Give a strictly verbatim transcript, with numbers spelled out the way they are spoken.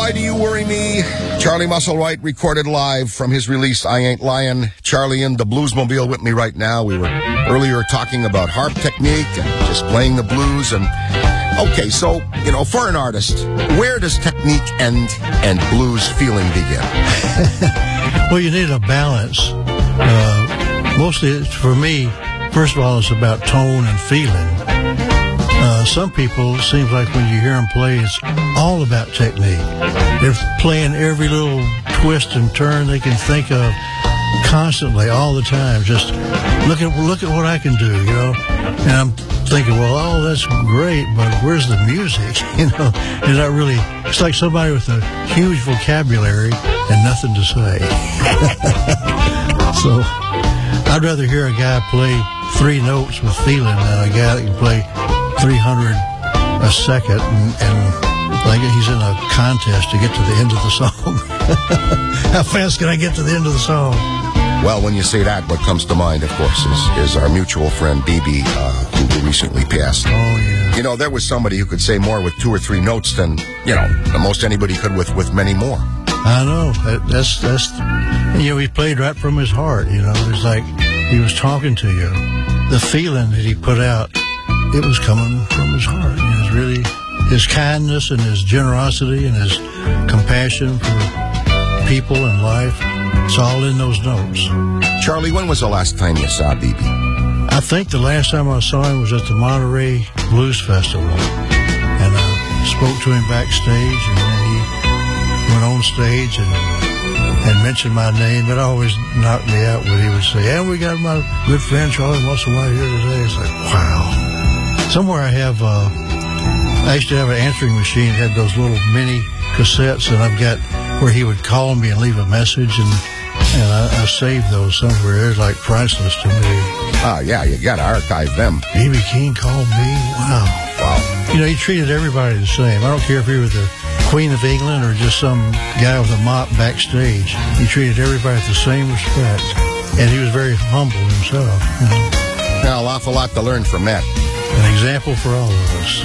Why Do You Worry Me? Charlie Musselwhite recorded live from his release, I Ain't Lying. Charlie in the Bluesmobile with me right now. We were earlier talking about harp technique and just playing the blues. And okay, so, you know, for an artist, where does technique end and blues feeling begin? Well, you need a balance. Uh, mostly, it's, for me, first of all, it's about tone and feeling. Uh, some people, it seems like when you hear them play, it's all about technique. They're playing every little twist and turn they can think of constantly, all the time. Just look at look at what I can do, you know. And I'm thinking, well, oh, that's great, but where's the music? You know, is that really? It's like somebody with a huge vocabulary and nothing to say. So I'd rather hear a guy play three notes with feeling than a guy that can play three hundred a second and, and like he's in a contest to get to the end of the song. How fast can I get to the end of the song? Well, when you say that, what comes to mind, of course, is, is our mutual friend B B, uh, who recently passed. Oh, yeah. You know, there was somebody who could say more with two or three notes than, you know, the most anybody could with, with many more. I know. That, that's, that's, you know, he played right from his heart, you know. It's like he was talking to you. The feeling that he put out, it was coming from his heart. It was really his kindness and his generosity and his compassion for people and life. It's all in those notes. Charlie, when was the last time you saw B B? I think the last time I saw him was at the Monterey Blues Festival. And I spoke to him backstage, and then he went on stage and, and mentioned my name. It always knocked me out when he would say, and we got my good friend Charlie Musselwhite here today. It's like, wow. Somewhere I have, uh, I used to have an answering machine, had those little mini cassettes, and I've got where he would call me and leave a message, and, and I, I saved those somewhere. They're like priceless to me. Ah, yeah, you got to archive them. B B King called me. Wow. Wow. You know, he treated everybody the same. I don't care if he was the Queen of England or just some guy with a mop backstage. He treated everybody with the same respect, and he was very humble himself. You know? Now, an awful lot to learn from that. An example for all of us.